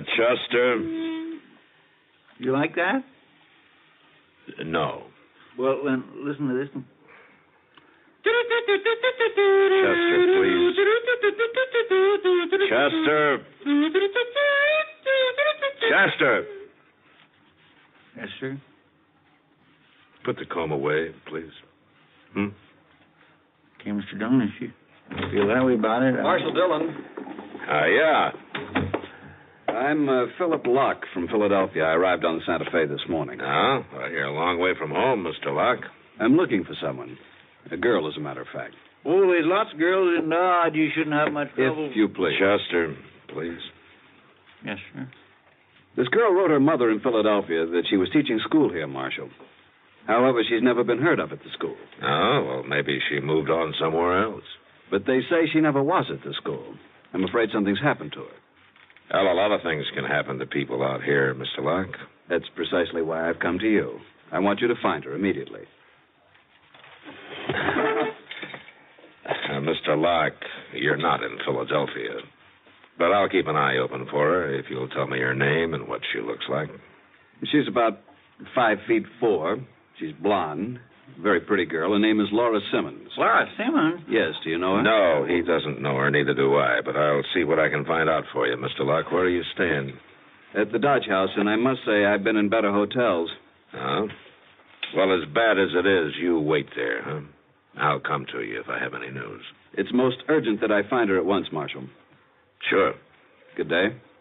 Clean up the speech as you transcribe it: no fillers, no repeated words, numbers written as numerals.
Chester? You like that? No. Well, then, listen to this one. Chester, please. Chester! Chester! Yes, sir? Put the comb away, please. Okay, Mr. Dillon, if you feel that way about it... Marshal Dillon. Yeah. I'm Philip Locke from Philadelphia. I arrived on the Santa Fe this morning. Oh, well, you're a long way from home, Mr. Locke. I'm looking for someone. A girl, as a matter of fact. Oh, there's lots of girls in Dodge. You shouldn't have much trouble. If you please. Chester, please. Yes, sir. This girl wrote her mother in Philadelphia that she was teaching school here, Marshal. However, she's never been heard of at the school. Oh, well, maybe she moved on somewhere else. But they say she never was at the school. I'm afraid something's happened to her. Well, a lot of things can happen to people out here, Mr. Locke. That's precisely why I've come to you. I want you to find her immediately. Mr. Locke, you're not in Philadelphia. But I'll keep an eye open for her if you'll tell me her name and what she looks like. She's about 5'4". She's blonde. Very pretty girl. Her name is Laura Simmons. Laura Simmons? Yes, do you know her? No, he doesn't know her, neither do I. But I'll see what I can find out for you, Mr. Locke. Where are you staying? At the Dodge House, and I must say I've been in better hotels. Oh? Well, as bad as it is, you wait there, huh? I'll come to you if I have any news. It's most urgent that I find her at once, Marshal. Sure. Good day.